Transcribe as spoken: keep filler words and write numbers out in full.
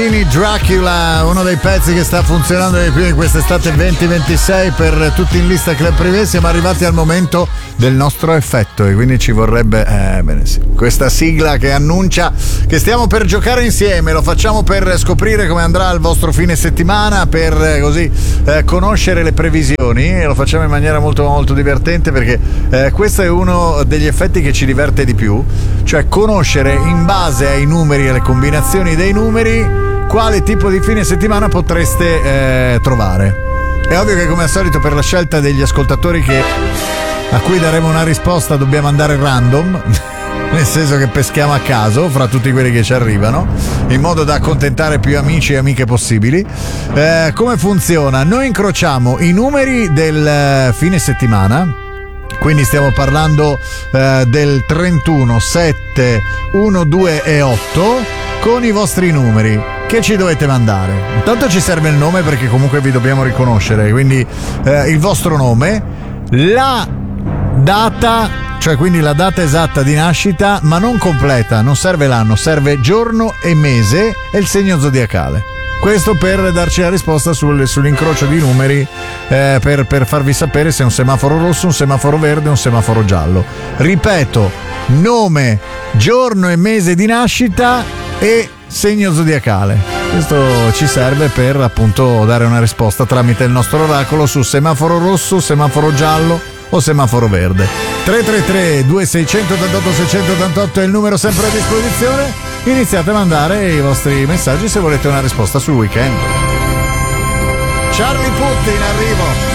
Dracula, uno dei pezzi che sta funzionando di più in quest'estate venti ventisei per tutti in lista Club Privé. Siamo arrivati al momento del nostro effetto e quindi ci vorrebbe eh, bene sì, questa sigla che annuncia che stiamo per giocare insieme. Lo facciamo per scoprire come andrà il vostro fine settimana, per eh, così eh, conoscere le previsioni, e lo facciamo in maniera molto molto divertente, perché eh, questo è uno degli effetti che ci diverte di più, cioè conoscere in base ai numeri e alle combinazioni dei numeri quale tipo di fine settimana potreste eh, trovare. È ovvio che, come al solito, per la scelta degli ascoltatori che a cui daremo una risposta dobbiamo andare random, nel senso che peschiamo a caso fra tutti quelli che ci arrivano, in modo da accontentare più amici e amiche possibili. Eh, come funziona? Noi incrociamo i numeri del fine settimana, quindi stiamo parlando eh, del trentuno, sette, uno, due e otto, con i vostri numeri che ci dovete mandare. Intanto ci serve il nome, perché comunque vi dobbiamo riconoscere, quindi eh, il vostro nome, la data, cioè quindi la data esatta di nascita, ma non completa, non serve l'anno, serve giorno e mese e il segno zodiacale. Questo per darci la risposta sul, sull'incrocio di numeri, eh, per, per farvi sapere se è un semaforo rosso, un semaforo verde o un semaforo giallo. Ripeto, nome, giorno e mese di nascita e segno zodiacale. Questo ci serve per appunto dare una risposta tramite il nostro oracolo su semaforo rosso, semaforo giallo o semaforo verde. Tre tre tre due sei otto otto sei otto otto è il numero sempre a disposizione. Iniziate a mandare i vostri messaggi se volete una risposta sul weekend. Charlie Puth in arrivo.